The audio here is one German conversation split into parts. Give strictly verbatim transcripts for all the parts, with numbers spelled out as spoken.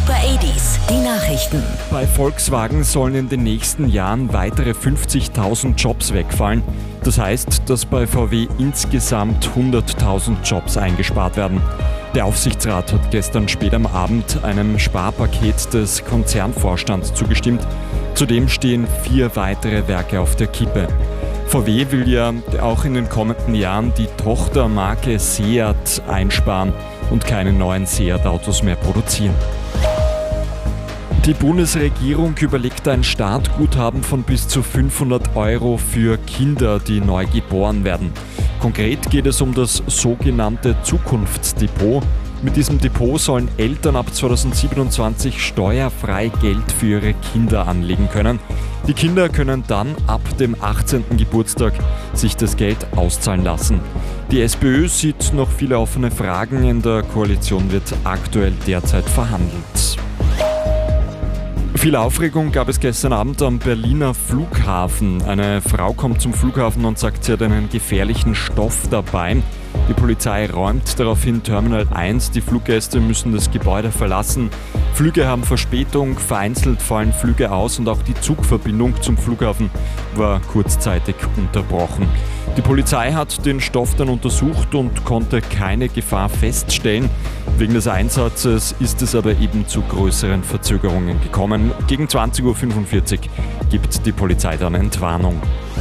Super achtziger, die Nachrichten. Bei Volkswagen sollen in den nächsten Jahren weitere fünfzigtausend Jobs wegfallen. Das heißt, dass bei V W insgesamt hunderttausend Jobs eingespart werden. Der Aufsichtsrat hat gestern spät am Abend einem Sparpaket des Konzernvorstands zugestimmt. Zudem stehen vier weitere Werke auf der Kippe. V W will ja auch in den kommenden Jahren die Tochtermarke Seat einsparen und keine neuen Seat-Autos mehr produzieren. Die Bundesregierung überlegt ein Startguthaben von bis zu fünfhundert Euro für Kinder, die neu geboren werden. Konkret geht es um das sogenannte Zukunftsdepot. Mit diesem Depot sollen Eltern ab zweitausendsiebenundzwanzig steuerfrei Geld für ihre Kinder anlegen können. Die Kinder können dann ab dem achtzehnten Geburtstag sich das Geld auszahlen lassen. Die SPÖ sieht noch viele offene Fragen. In der Koalition wird aktuell derzeit verhandelt. Viel Aufregung gab es gestern Abend am Berliner Flughafen. Eine Frau kommt zum Flughafen und sagt, sie hat einen gefährlichen Stoff dabei. Die Polizei räumt daraufhin Terminal eins. Die Fluggäste müssen das Gebäude verlassen. Flüge haben Verspätung, vereinzelt fallen Flüge aus und auch die Zugverbindung zum Flughafen war kurzzeitig unterbrochen. Die Polizei hat den Stoff dann untersucht und konnte keine Gefahr feststellen. Wegen des Einsatzes ist es aber eben zu größeren Verzögerungen gekommen. Gegen zwanzig Uhr fünfundvierzig gibt die Polizei dann Entwarnung.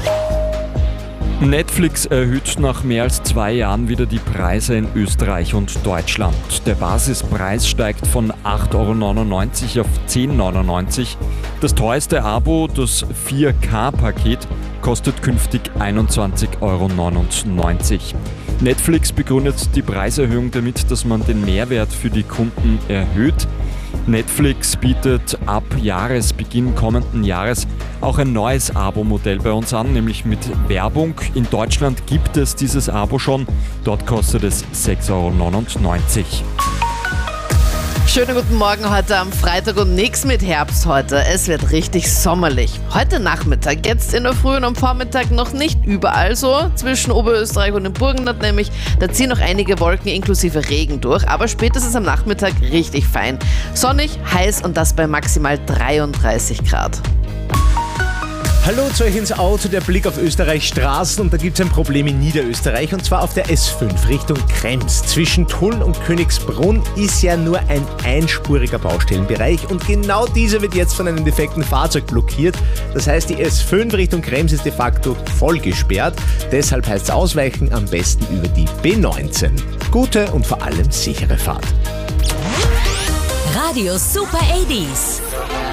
Netflix erhöht nach mehr als zwei Jahren wieder die Preise in Österreich und Deutschland. Der Basispreis steigt von acht Euro neunundneunzig auf zehn Euro neunundneunzig. Das teuerste Abo, das vier K-Paket, kostet künftig einundzwanzig Euro neunundneunzig. Netflix begründet die Preiserhöhung damit, dass man den Mehrwert für die Kunden erhöht. Netflix bietet ab Jahresbeginn kommenden Jahres auch ein neues Abo-Modell bei uns an, nämlich mit Werbung. In Deutschland gibt es dieses Abo schon, dort kostet es sechs Euro neunundneunzig. Schönen guten Morgen heute am Freitag und nichts mit Herbst heute. Es wird richtig sommerlich. Heute Nachmittag, jetzt in der Früh und am Vormittag noch nicht überall so. Zwischen Oberösterreich und dem Burgenland nämlich, da ziehen noch einige Wolken inklusive Regen durch. Aber spätestens am Nachmittag richtig fein. Sonnig, heiß und das bei maximal dreiunddreißig Grad. Hallo zu euch ins Auto, der Blick auf Österreichs Straßen und da gibt es ein Problem in Niederösterreich und zwar auf der S fünf Richtung Krems. Zwischen Tulln und Königsbrunn ist ja nur ein einspuriger Baustellenbereich und genau dieser wird jetzt von einem defekten Fahrzeug blockiert. Das heißt, die S fünf Richtung Krems ist de facto voll gesperrt. Deshalb heißt es ausweichen am besten über die B neunzehn. Gute und vor allem sichere Fahrt. Radio Super achtziger.